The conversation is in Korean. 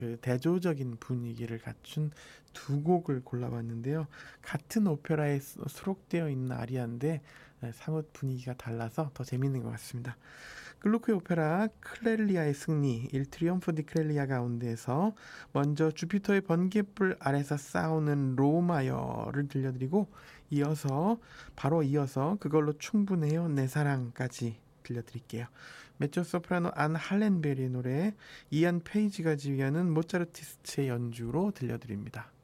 그 대조적인 분위기를 갖춘 두 곡을 골라봤는데요. 같은 오페라에 수록되어 있는 아리아인데 사뭇 분위기가 달라서 더 재밌는 것 같습니다. 글루크의 오페라 클렐리아의 승리, 일 트리움프 디 클렐리아 가운데에서 먼저 주피터의 번갯불 아래서 싸우는 로마여를 들려드리고 바로 이어서 그걸로 충분해요 내 사랑까지 들려드릴게요. 메조소프라노 안 할렌베리의 노래, 이안 페이지가 지휘하는 모차르티스트의 연주로 들려드립니다.